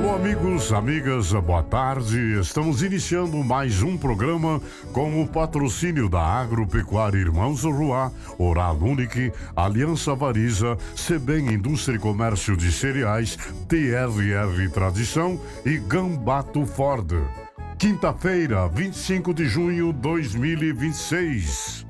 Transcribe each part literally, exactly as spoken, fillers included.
Alô, amigos, amigas, boa tarde. Estamos iniciando mais um programa com o patrocínio da Agropecuária Irmãos Ruá, Oral Unique, Aliança Variza, Sebem Indústria e Comércio de Cereais, T R R Tradição e Gambato Ford. Quinta-feira, vinte e cinco de junho de dois mil e vinte e seis.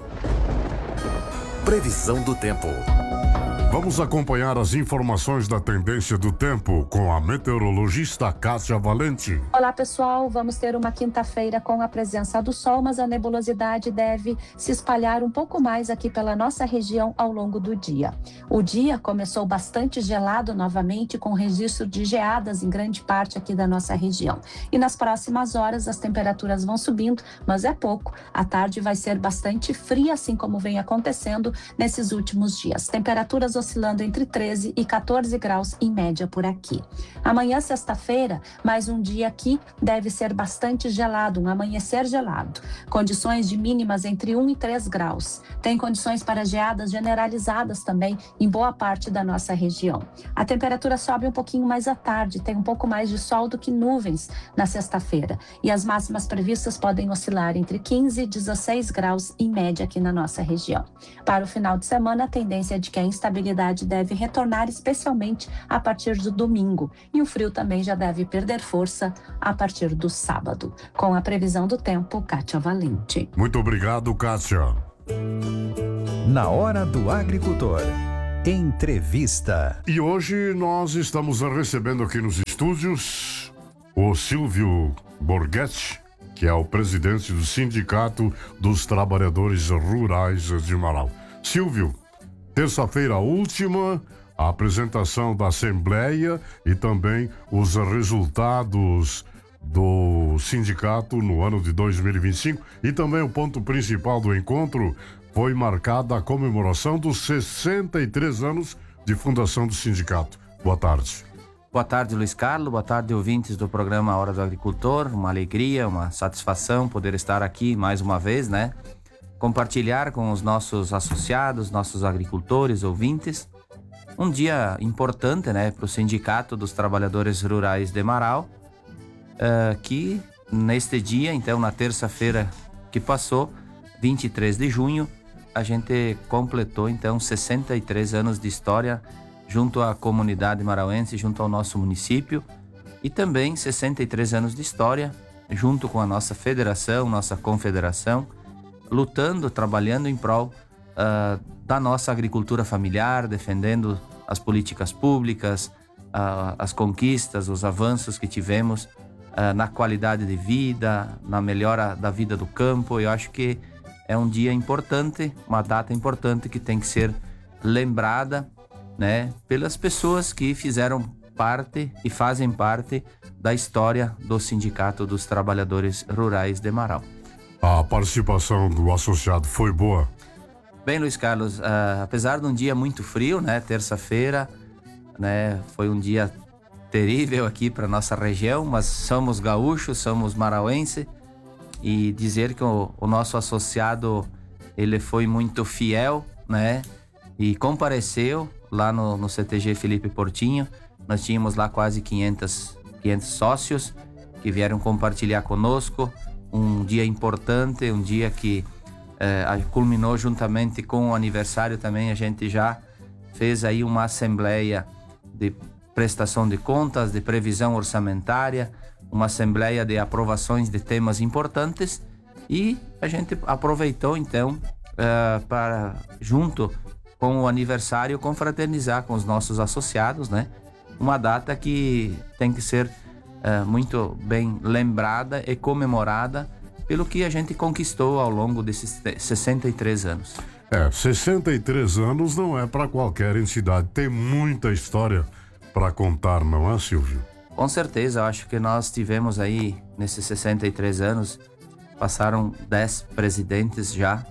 Previsão do tempo. Vamos acompanhar as informações da tendência do tempo com a meteorologista Cássia Valente. Olá, pessoal. Vamos ter uma quinta-feira com a presença do sol, mas a nebulosidade deve se espalhar um pouco mais aqui pela nossa região ao longo do dia. O dia começou bastante gelado novamente, com registro de geadas em grande parte aqui da nossa região. E nas próximas horas as temperaturas vão subindo, mas é pouco. A tarde vai ser bastante fria, assim como vem acontecendo nesses últimos dias. Temperaturas oscilando entre treze e quatorze graus em média por aqui. Amanhã, sexta-feira, mais um dia aqui deve ser bastante gelado, um amanhecer gelado. Condições de mínimas entre um e três graus. Tem condições para geadas generalizadas também em boa parte da nossa região. A temperatura sobe um pouquinho mais à tarde, tem um pouco mais de sol do que nuvens na sexta-feira. E as máximas previstas podem oscilar entre quinze e dezesseis graus em média aqui na nossa região. Para o final de semana, a tendência é de que a instabilidade deve retornar, especialmente a partir do domingo, e o frio também já deve perder força a partir do sábado. Com a previsão do tempo, Kátia Valente. Muito obrigado, Kátia. Na hora do agricultor, entrevista. E hoje nós estamos recebendo aqui nos estúdios o Silvio Borghetti, que é o presidente do Sindicato dos Trabalhadores Rurais de Marau. Silvio, terça-feira última, a apresentação da Assembleia e também os resultados do sindicato no ano de dois mil e vinte e cinco, e também o ponto principal do encontro foi marcada a comemoração dos sessenta e três anos de fundação do sindicato. Boa tarde. Boa tarde, Luiz Carlos. Boa tarde, ouvintes do programa Hora do Agricultor. Uma alegria, uma satisfação poder estar aqui mais uma vez, né? Compartilhar com os nossos associados, nossos agricultores, ouvintes, um dia importante, né, para o Sindicato dos Trabalhadores Rurais de Marau, uh, que neste dia, então na terça-feira que passou, vinte e três de junho, a gente completou então sessenta e três anos de história junto à comunidade marauense, junto ao nosso município, e também sessenta e três anos de história junto com a nossa federação, nossa confederação, lutando, trabalhando em prol uh, da nossa agricultura familiar, defendendo as políticas públicas, uh, as conquistas, os avanços que tivemos uh, na qualidade de vida, na melhora da vida do campo. Eu acho que é um dia importante, uma data importante que tem que ser lembrada, né, pelas pessoas que fizeram parte e fazem parte da história do Sindicato dos Trabalhadores Rurais de Marau. A participação do associado foi boa? Bem, Luiz Carlos, uh, apesar de um dia muito frio, né, terça-feira, né, foi um dia terrível aqui para nossa região, mas somos gaúchos, somos marauenses, e dizer que o, o nosso associado, ele foi muito fiel, né, e compareceu lá no, no C T G Felipe Portinho. Nós tínhamos lá quase quinhentos, quinhentos sócios que vieram compartilhar conosco. Um dia importante, um dia que eh, culminou juntamente com o aniversário também. A gente já fez aí uma assembleia de prestação de contas, de previsão orçamentária, uma assembleia de aprovações de temas importantes, e a gente aproveitou então eh, para, junto com o aniversário, confraternizar com os nossos associados, né? Uma data que tem que ser Uh, muito bem lembrada e comemorada pelo que a gente conquistou ao longo desses sessenta e três anos. É, sessenta e três anos não é para qualquer entidade, tem muita história para contar, não é, Silvio? Com certeza, eu acho que nós tivemos aí, nesses sessenta e três anos, passaram dez presidentes já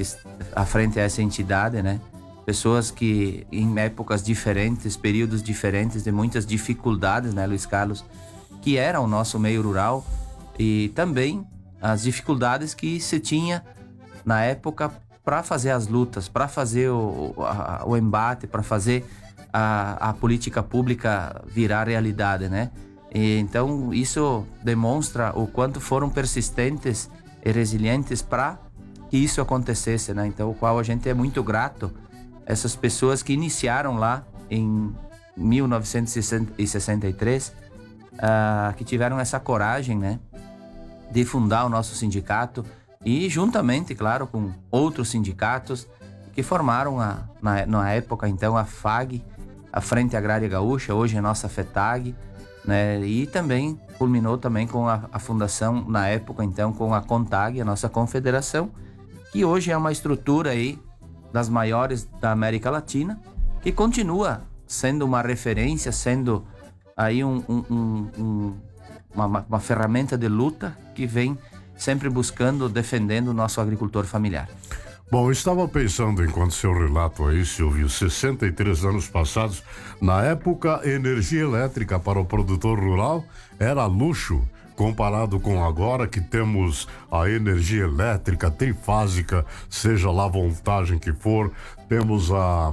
à frente a essa entidade, né? Pessoas que em épocas diferentes, períodos diferentes, de muitas dificuldades, né, Luiz Carlos, que era o nosso meio rural, e também as dificuldades que se tinha na época para fazer as lutas, para fazer o, a, o embate, para fazer a, a política pública virar realidade, né? E, então, isso demonstra o quanto foram persistentes e resilientes para que isso acontecesse, né? Então, o qual a gente é muito grato a essas pessoas que iniciaram lá em mil novecentos e sessenta e três, uh, que tiveram essa coragem, né, de fundar o nosso sindicato e juntamente, claro, com outros sindicatos que formaram a, na, na época, então, a F A G, a Frente Agrária Gaúcha, hoje a nossa FETAG, né? E também culminou também com a, a fundação, na época, então, com a CONTAG, a nossa confederação, que hoje é uma estrutura aí das maiores da América Latina, que continua sendo uma referência, sendo aí um, um, um, um, uma, uma ferramenta de luta que vem sempre buscando, defendendo o nosso agricultor familiar. Bom, eu estava pensando, enquanto seu relato aí, Silvio, sessenta e três anos passados, na época, energia elétrica para o produtor rural era luxo, comparado com agora que temos a energia elétrica trifásica, seja lá a voltagem que for, temos a,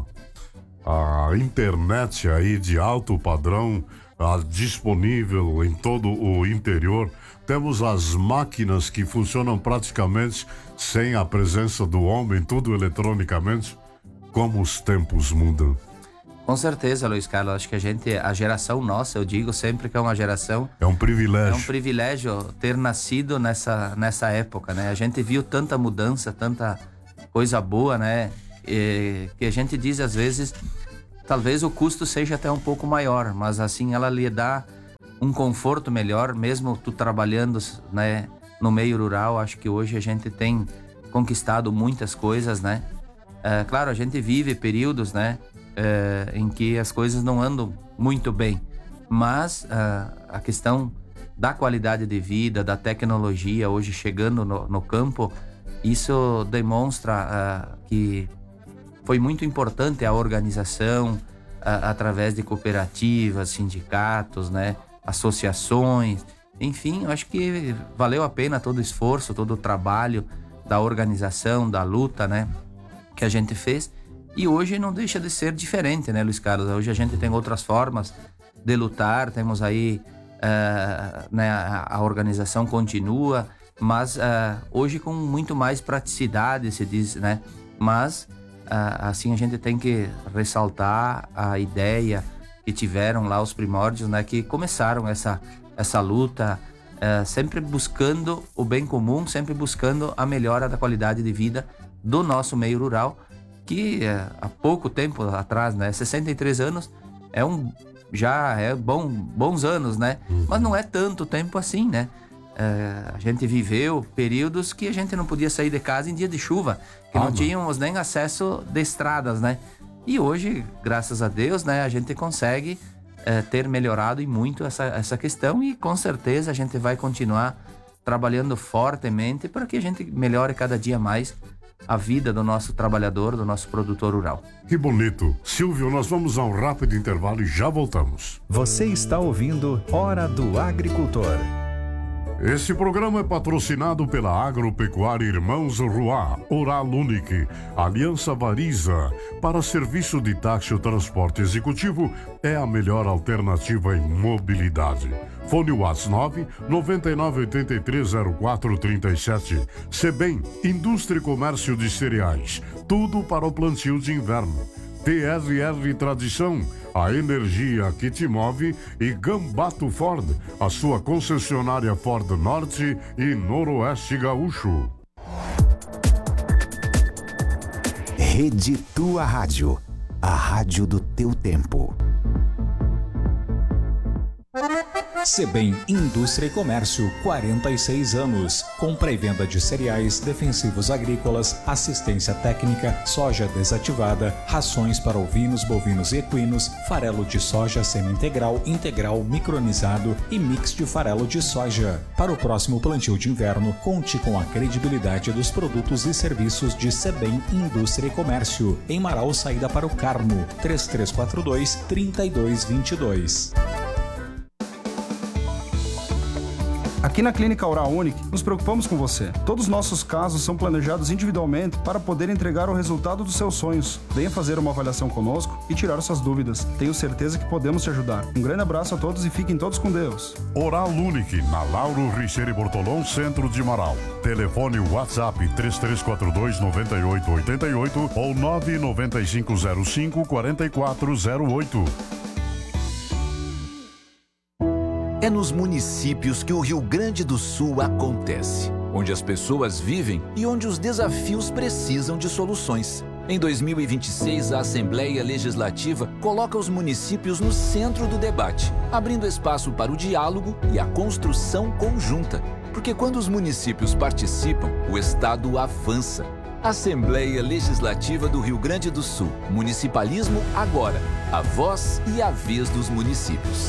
a internet aí de alto padrão, a, disponível em todo o interior. Temos as máquinas que funcionam praticamente sem a presença do homem, tudo eletronicamente. Como os tempos mudam. Com certeza, Luiz Carlos. Acho que a gente, a geração nossa, eu digo sempre que é uma geração... É um privilégio. É um privilégio ter nascido nessa, nessa época, né? A gente viu tanta mudança, tanta coisa boa, né? E, que a gente diz às vezes, talvez o custo seja até um pouco maior, mas assim ela lhe dá um conforto melhor, mesmo tu trabalhando, né, no meio rural. Acho que hoje a gente tem conquistado muitas coisas, né? É, claro, a gente vive períodos, né, é, em que as coisas não andam muito bem, mas é, a questão da qualidade de vida, da tecnologia hoje chegando no, no campo, isso demonstra é, que foi muito importante a organização a, através de cooperativas, sindicatos, né, associações, enfim, eu acho que valeu a pena todo o esforço, todo o trabalho da organização, da luta, né, que a gente fez. E hoje não deixa de ser diferente, né, Luiz Carlos? Hoje a gente tem outras formas de lutar, temos aí, uh, né, a, a organização continua, mas uh, hoje com muito mais praticidade, se diz, né, mas uh, assim a gente tem que ressaltar a ideia que tiveram lá os primórdios, né, que começaram essa, essa luta, é, sempre buscando o bem comum, sempre buscando a melhora da qualidade de vida do nosso meio rural, que é, há pouco tempo atrás, né, sessenta e três anos, é um, já é bom, bons anos, né, mas não é tanto tempo assim, né. É, a gente viveu períodos que a gente não podia sair de casa em dia de chuva, que ah, não tínhamos nem acesso de estradas, né. E hoje, graças a Deus, né, a gente consegue é, ter melhorado e muito essa, essa questão, e com certeza a gente vai continuar trabalhando fortemente para que a gente melhore cada dia mais a vida do nosso trabalhador, do nosso produtor rural. Que bonito. Silvio, nós vamos a um rápido intervalo e já voltamos. Você está ouvindo Hora do Agricultor. Esse programa é patrocinado pela Agropecuária Irmãos Ruá, Oral Unique, Aliança Variza. Para serviço de táxi ou transporte executivo, é a melhor alternativa em mobilidade. Fone WhatsApp nove nove nove oito três zero quatro três sete. Sebem, Indústria e Comércio de Cereais. Tudo para o plantio de inverno. T R R Tradição, a energia que te move, e Gambato Ford, a sua concessionária Ford Norte e Noroeste Gaúcho. Rede Tua Rádio, a rádio do teu tempo. Sebem Indústria e Comércio, quarenta e seis anos. Compra e venda de cereais, defensivos agrícolas, assistência técnica, soja desativada, rações para ovinos, bovinos e equinos, farelo de soja semi-integral, integral, micronizado e mix de farelo de soja. Para o próximo plantio de inverno, conte com a credibilidade dos produtos e serviços de Sebem Indústria e Comércio. Em Marau, saída para o Carmo, três três quatro dois, três dois dois dois. Aqui na Clínica Oral Unique, nos preocupamos com você. Todos os nossos casos são planejados individualmente para poder entregar o resultado dos seus sonhos. Venha fazer uma avaliação conosco e tirar suas dúvidas. Tenho certeza que podemos te ajudar. Um grande abraço a todos e fiquem todos com Deus. Oral Unique, na Lauro Richeiro Bortolão, centro de Marau. Telefone WhatsApp três três quatro dois, nove oito oito oito ou nove nove cinco zero cinco, quatro quatro zero oito. É nos municípios que o Rio Grande do Sul acontece, onde as pessoas vivem e onde os desafios precisam de soluções. Em dois mil e vinte e seis, a Assembleia Legislativa coloca os municípios no centro do debate, abrindo espaço para o diálogo e a construção conjunta. Porque quando os municípios participam, o Estado avança. Assembleia Legislativa do Rio Grande do Sul. Municipalismo agora. A voz e a vez dos municípios.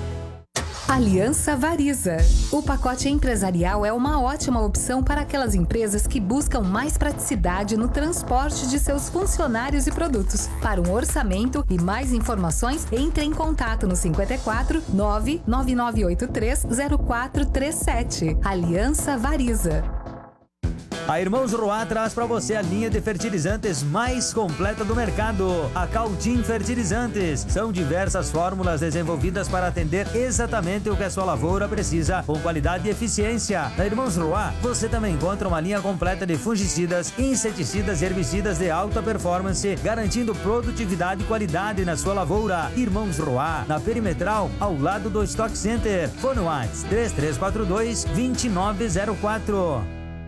Aliança Variza. O pacote empresarial é uma ótima opção para aquelas empresas que buscam mais praticidade no transporte de seus funcionários e produtos. Para um orçamento e mais informações, entre em contato no cinquenta e quatro, nove nove nove oito três, zero quatro três sete. Aliança Variza. A Irmãos Roá traz para você a linha de fertilizantes mais completa do mercado, a Cautim Fertilizantes. São diversas fórmulas desenvolvidas para atender exatamente o que a sua lavoura precisa, com qualidade e eficiência. Na Irmãos Roá, você também encontra uma linha completa de fungicidas, inseticidas e herbicidas de alta performance, garantindo produtividade e qualidade na sua lavoura. Irmãos Roá, na Perimetral, ao lado do Stock Center. Fone WhatsApp três três quatro dois, dois nove zero quatro.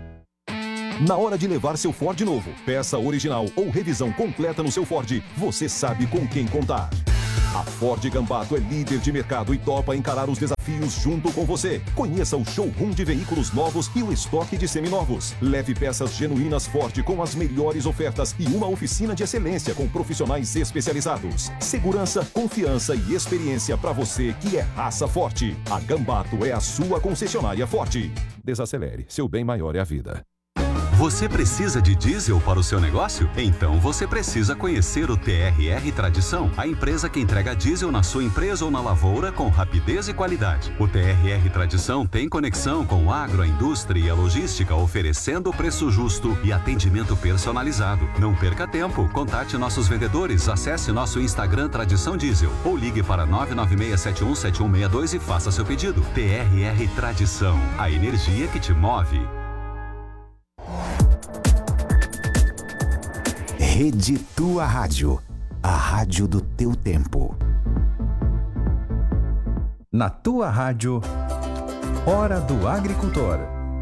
Na hora de levar seu Ford novo, peça original ou revisão completa no seu Ford, você sabe com quem contar. A Ford Gambato é líder de mercado e topa encarar os desafios junto com você. Conheça o showroom de veículos novos e o estoque de seminovos. Leve peças genuínas Ford com as melhores ofertas e uma oficina de excelência com profissionais especializados. Segurança, confiança e experiência para você que é raça forte. A Gambato é a sua concessionária Ford. Desacelere, seu bem maior é a vida. Você precisa de diesel para o seu negócio? Então você precisa conhecer o T R R Tradição, a empresa que entrega diesel na sua empresa ou na lavoura com rapidez e qualidade. O T R R Tradição tem conexão com agro, a indústria e a logística, oferecendo preço justo e atendimento personalizado. Não perca tempo, contate nossos vendedores, acesse nosso Instagram Tradição Diesel ou ligue para nove nove seis sete um sete um seis dois e faça seu pedido. T R R Tradição, a energia que te move. Rede Tua Rádio, a rádio do teu tempo. Na Tua Rádio, Hora do Agricultor.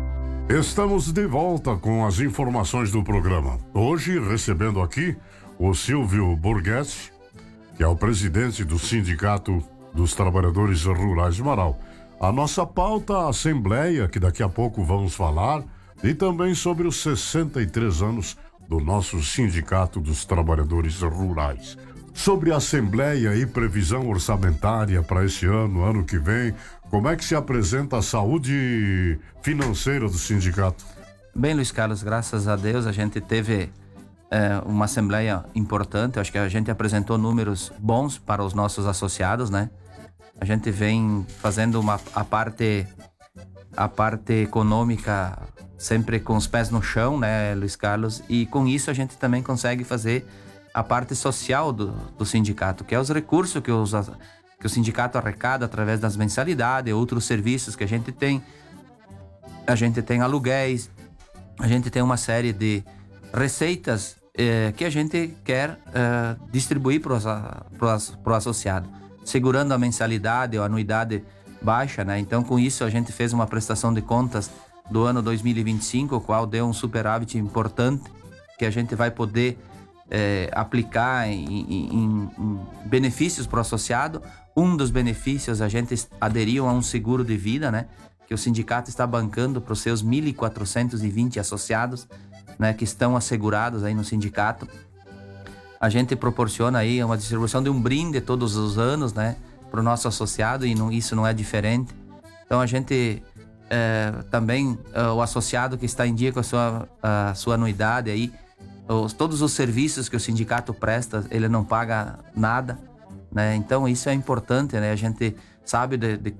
Estamos de volta com as informações do programa. Hoje, recebendo aqui o Silvio Borghetti, que é o presidente do Sindicato dos Trabalhadores Rurais de Marau. A nossa pauta, a Assembleia, que daqui a pouco vamos falar, e também sobre os sessenta e três anos do nosso Sindicato dos Trabalhadores Rurais. Sobre a Assembleia e previsão orçamentária para esse ano, ano que vem, como é que se apresenta a saúde financeira do sindicato? Bem, Luiz Carlos, graças a Deus a gente teve é, uma Assembleia importante. Acho que a gente apresentou números bons para os nossos associados, né? A gente vem fazendo uma, a parte a parte econômica sempre com os pés no chão, né, Luiz Carlos? E com isso a gente também consegue fazer a parte social do, do sindicato, que é os recursos que, os, que o sindicato arrecada através das mensalidades, outros serviços que a gente tem. A gente tem aluguéis, a gente tem uma série de receitas eh, que a gente quer eh, distribuir para o associado, segurando a mensalidade ou anuidade baixa, né? Então, com isso, a gente fez uma prestação de contas do ano dois mil e vinte e cinco, o qual deu um superávit importante que a gente vai poder é, aplicar em, em, em benefícios para o associado. Um dos benefícios, a gente aderiu a um seguro de vida, né? Que o sindicato está bancando para os seus mil quatrocentos e vinte associados, né? Que estão assegurados aí no sindicato. A gente proporciona aí uma distribuição de um brinde todos os anos, né? Para o nosso associado, e não, isso não é diferente. Então a gente é, também, é, o associado que está em dia com a sua, a sua anuidade aí, os, todos os serviços que o sindicato presta, ele não paga nada, né? Então isso é importante, né? A gente sabe de, de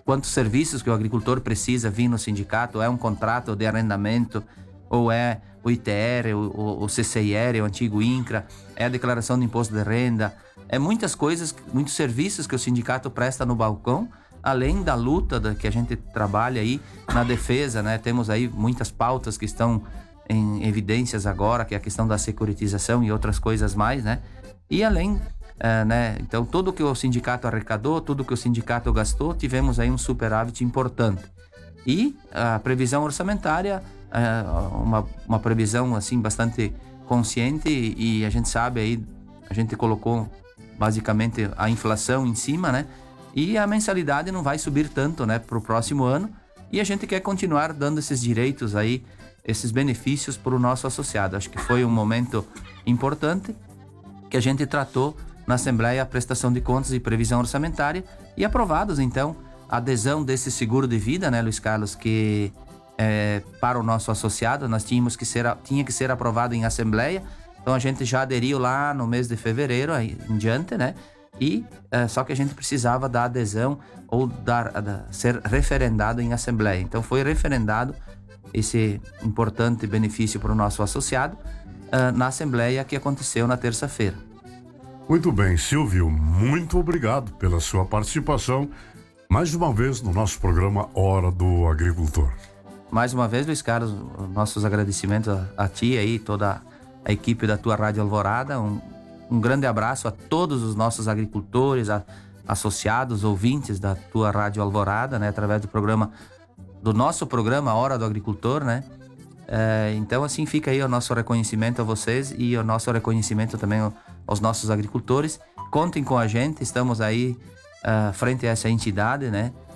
quantos serviços que o agricultor precisa vir no sindicato, é um contrato de arrendamento, ou é o I T R, o, o C C I R, o antigo INCRA, é a declaração de imposto de renda, é muitas coisas, muitos serviços que o sindicato presta no balcão, além da luta da, que a gente trabalha aí na defesa, né? Temos aí muitas pautas que estão em evidências agora, que é a questão da securitização e outras coisas mais, né? E além, uh, né? Então, tudo que o sindicato arrecadou, tudo que o sindicato gastou, tivemos aí um superávit importante. E a previsão orçamentária, uh, uma, uma previsão, assim, bastante consciente, e a gente sabe aí, a gente colocou basicamente a inflação em cima, né? E a mensalidade não vai subir tanto, né, para o próximo ano. E a gente quer continuar dando esses direitos aí, esses benefícios para o nosso associado. Acho que foi um momento importante que a gente tratou na Assembleia a prestação de contas e previsão orçamentária e aprovados, então, a adesão desse seguro de vida, né, Luiz Carlos, que é, para o nosso associado nós tínhamos que ser, tinha que ser aprovado em Assembleia. Então a gente já aderiu lá no mês de fevereiro aí, em diante, né? E uh, só que a gente precisava da adesão ou dar, da, ser referendado em Assembleia. Então foi referendado esse importante benefício para o nosso associado uh, na Assembleia que aconteceu na terça-feira. Muito bem, Silvio, muito obrigado pela sua participação mais uma vez no nosso programa Hora do Agricultor. Mais uma vez, Luiz Carlos, nossos agradecimentos a, a ti aí, toda a equipe da tua Rádio Alvorada. Um, Um grande abraço a todos os nossos agricultores, a, associados, ouvintes da tua Rádio Alvorada, né? Através do programa, do nosso programa Hora do Agricultor, né? É, então, assim, fica aí o nosso reconhecimento a vocês e o nosso reconhecimento também aos nossos agricultores. Contem com a gente, estamos aí uh, frente a essa entidade, né?